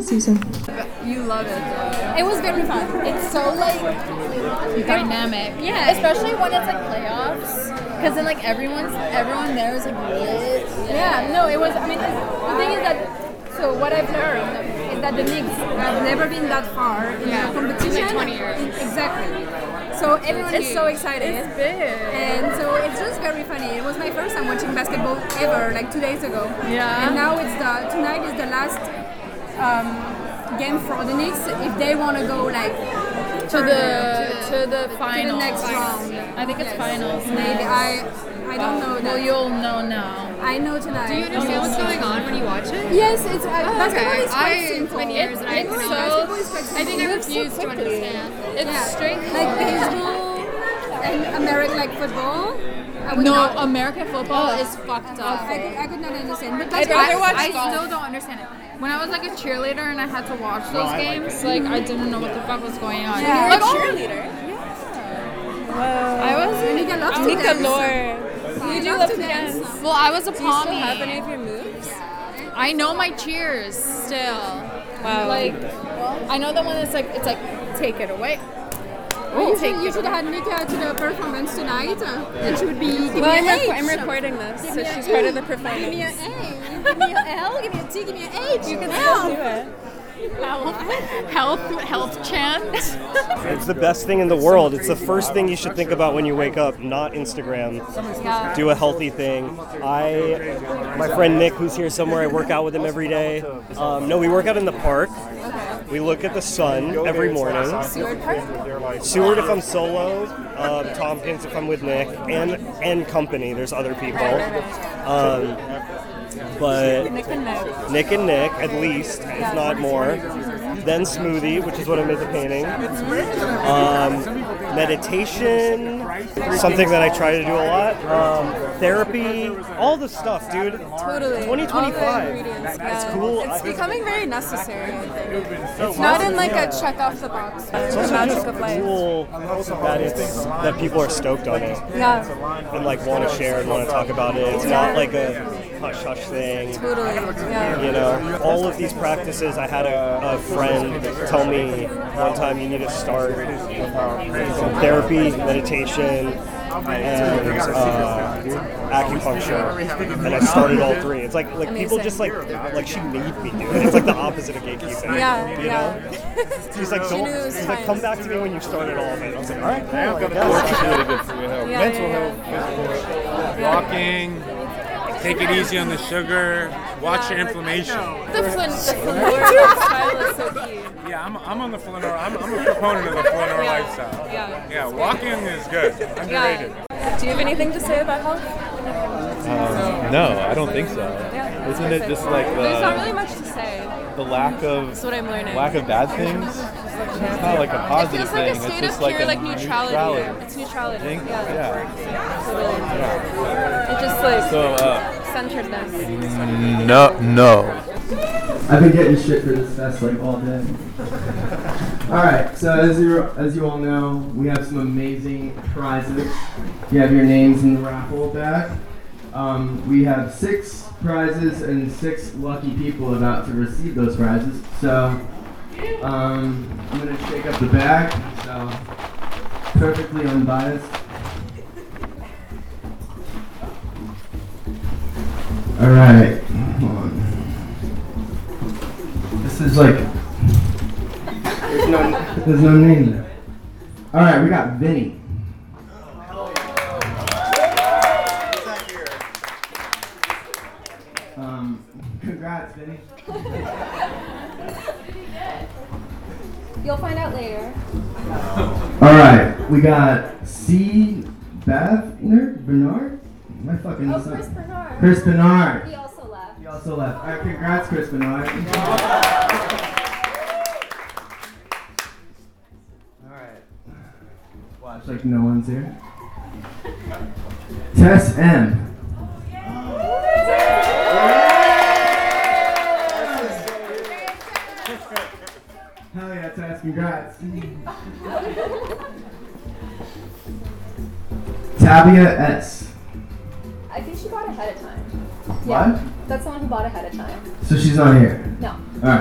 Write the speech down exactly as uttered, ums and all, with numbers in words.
season? You love it though. It was very fun. It's so like Dynamic. Yeah. Especially when it's like playoffs. Because then like everyone's everyone there is like lit. yeah. No, it was. I mean, the thing is that so what I've learned is that the Knicks have never been that far in Yeah. the competition. Like twenty years. Exactly. So everyone is so excited. It's big. And so it's just very funny. It was my first time watching basketball ever, like two days ago. Yeah. And now it's the tonight is the last um, game for the Knicks if they want to go like to the to the finals. to the next round. I think it's Yes. finals. Maybe I I don't know that. Well, you'll know now. I know tonight. Do you understand what's going on when you watch it? Yes, it's uh, basketball okay. is quite I simple. spent years and I It's couldn't- so- basketball is quite simple. I think I It moves so refuse to quickly. understand. It's Yeah. straight Like baseball and American like football. I would No, not, American football is fucked up. I, could, I could not understand. But I'd basketball rather is watch quite I simple. still don't understand it. When I was like a cheerleader and I had to watch those games, like I didn't know what the fuck was going on. Yeah. Like, You're a cheerleader? I was. Nika loves to Nika dance. Lord. You do love to dance. Well, I was a pommy. Have any of your moves? I know my cheers still. Wow. Like, I know the one that's like, it's like, take it away. You should, you should have had Nika to the performance tonight, uh, and she would be. Give Well, me I'm, an rec- I'm H. recording this, Give so me she's an part E. of the Give me performance. an A. Give me an L. Give me a T. Give me an H. You can L. still do it. Health, health, health chant. It's the best thing in the world. It's the first thing you should think about when you wake up, not Instagram. Yeah. Do a healthy thing. I, my friend Nick, who's here somewhere, I work out with him every day. Um, no, we work out in the park. We look at the sun every morning. Seward if I'm solo, um, Tompkins if I'm with Nick, and and company. There's other people. Um, but Nick and Nick. Nick and Nick, at least, if not more. Then smoothie, which is what I made the painting. Um, meditation, something that I try to do a lot. Um, therapy, all the stuff, dude. Totally. twenty twenty-five. All the ingredients, It's yeah. cool. It's I- becoming very necessary, I think. It's Not in like a check off the box. It's The also magic just of life. cool that it's that people are stoked on it Yeah, and like want to share and want to talk about it. It's not like a hush hush thing. totally. Yeah. You know, all of these practices, I had a, a friend tell me one time you need to start therapy, meditation, and uh, acupuncture, and I started all three. It's like like people just like like she made me do it. It's like the opposite of gatekeeping. Yeah, you yeah. know. She's like, She don't. knew it was She's like, time. come back to me when you started all of it. I was like, all right, cool. I guess. Work is really good for your health. Yeah, Mental yeah, health, physical. Walking, take it easy on the sugar, watch your inflammation. The Flint, the Flint style is so cute. Yeah, I'm, I'm on the Flaneur. I'm, I'm a proponent of the Flaneur lifestyle. Yeah. Yeah, walking is good. Underrated. Do you have anything to say about health? Um, no, I don't think so. Yeah. Isn't it just like There's not the, really much to say. the lack of That's what I'm learning. lack of bad things? It's not like a It positive feels like thing. a state it's just of like pure a like neutrality. neutrality. It's neutrality. Think? Yeah. Yeah. Totally. yeah. It just like So, uh, centeredness. no, no. I've been getting shit for this fest like all day. Alright, so as you as you all know, we have some amazing prizes. You have your names in the raffle bag. Um, we have six prizes and six lucky people about to receive those prizes. So um, I'm gonna shake up the bag. So perfectly unbiased. Alright, hold on. This is like there's no there's no name there. All right, we got Vinny. Um, congrats, Vinny. You'll find out later. All right, we got C. Bavner Bernard. Am I fucking Oh, this up? Chris Bernard. Chris Bernard. He also left. He also left. All right, congrats, Chris Bernard. Watch like no one's here. Tess M. Hell yeah, Tess, congrats. Tabia S. I think she bought ahead of time. What? That's someone who bought ahead of time. So she's on here. No. Alright.